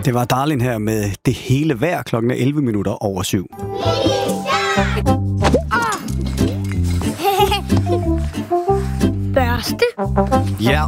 Det var Darlin her med Det hele vejr klokken 11 minutter over 7. Børste? Ja.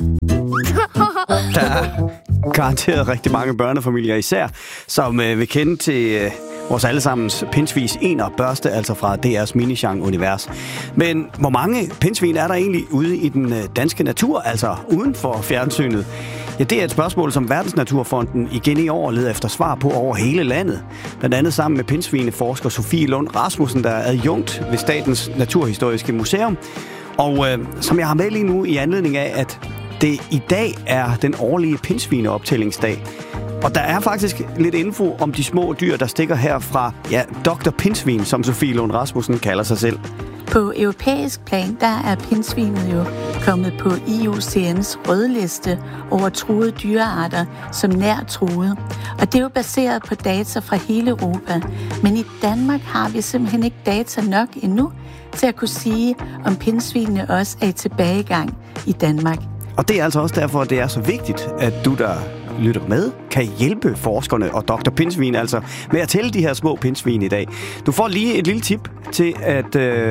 Der er garanteret rigtig mange børnefamilier især, som vil kende til vores allesammens pindsvis børste, altså fra DR's Minichang-univers. Men hvor mange pindsvin er der egentlig ude i den danske natur, altså uden for fjernsynet? Ja, det er et spørgsmål, som Verdensnaturfonden igen i år leder efter svar på over hele landet. Blandt andet sammen med pindsvineforsker Sofie Lund Rasmussen, der er adjunkt ved Statens Naturhistoriske Museum. Og som jeg har med lige nu i anledning af, at det i dag er den årlige pindsvineoptællingsdag. Og der er faktisk lidt info om de små dyr, der stikker her fra Dr. Pindsvin, som Sofie Lund Rasmussen kalder sig selv. På europæisk plan, der er pindsvinet jo kommet på IUCN's rødliste over truede dyrearter som nær truede. Og det er jo baseret på data fra hele Europa. Men i Danmark har vi simpelthen ikke data nok endnu til at kunne sige, om pindsvinene også er i tilbagegang i Danmark. Og det er altså også derfor, at det er så vigtigt, at du, der lytter med, kan hjælpe forskerne og Dr. Pindsvin altså med at tælle de her små pindsvin i dag. Du får lige et lille tip til at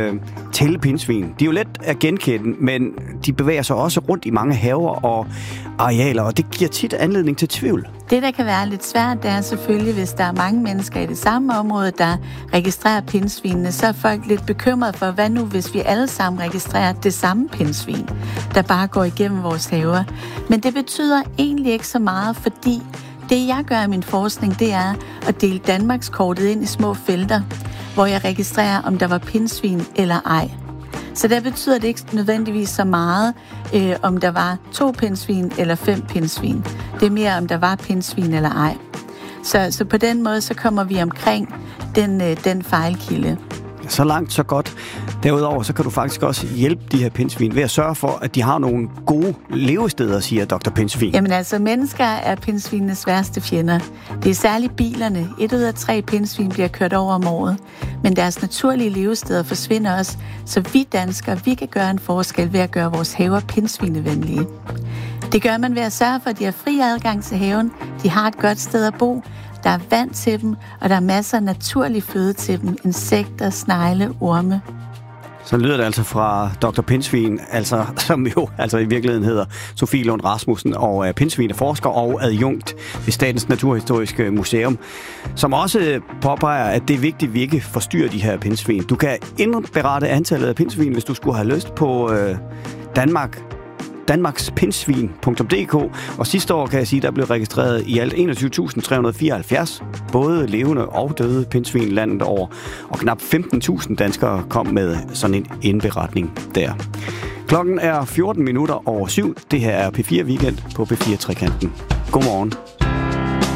tælle pindsvin. De er jo let at genkende, men de bevæger sig også rundt i mange haver og arealer, og det giver tit anledning til tvivl. Det, der kan være lidt svært, det er selvfølgelig, hvis der er mange mennesker i det samme område, der registrerer pindsvinene, så er folk lidt bekymrede for, hvad nu, hvis vi alle sammen registrerer det samme pindsvin, der bare går igennem vores haver. Men det betyder egentlig ikke så meget, fordi det, jeg gør i min forskning, det er at dele Danmarkskortet ind i små felter, hvor jeg registrerer, om der var pindsvin eller ej. Så der betyder det ikke nødvendigvis så meget, om der var 2 pindsvin eller 5 pindsvin. Det er mere, om der var pindsvin eller ej. Så på den måde, så kommer vi omkring den fejlkilde. Så langt, så godt. Derudover, så kan du faktisk også hjælpe de her pindsvin ved at sørge for, at de har nogle gode levesteder, siger Dr. Pindsvin. Jamen altså, mennesker er pindsvinenes værste fjender. Det er særligt bilerne. 1 ud af 3 pindsvin bliver kørt over om året. Men deres naturlige levesteder forsvinder også, så vi danskere, vi kan gøre en forskel ved at gøre vores haver pindsvinevenlige. Det gør man ved at sørge for, at de har fri adgang til haven, de har et godt sted at bo, der er vand til dem, og der er masser af naturlig føde til dem, insekter, snegle, orme. Så lyder det altså fra Dr. Pindsvin, som jo i virkeligheden hedder Sofie Lund Rasmussen, og pindsvineforsker og adjunkt ved Statens Naturhistoriske Museum, som også påpeger, at det er vigtigt, at vi ikke forstyrrer de her pindsvin. Du kan indberette antallet af pindsvin, hvis du skulle have lyst på danmarkspindsvin.dk, og sidste år kan jeg sige, der blev registreret i alt 21.374 både levende og døde pindsvin landet over, og knap 15.000 danskere kom med sådan en indberetning der. Klokken er 14 minutter over 7. Det her er P4 Weekend på P4 Trekanten. Godmorgen.